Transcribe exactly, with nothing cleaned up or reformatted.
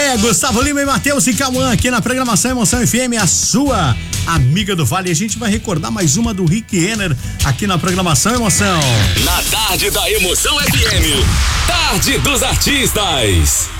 É, Gustavo Lima e Matheus e Cauã aqui na programação Emoção F M, a sua amiga do Vale. A gente vai recordar mais uma do Rick Renner aqui na programação Emoção. Na tarde da Emoção F M, Tarde dos Artistas.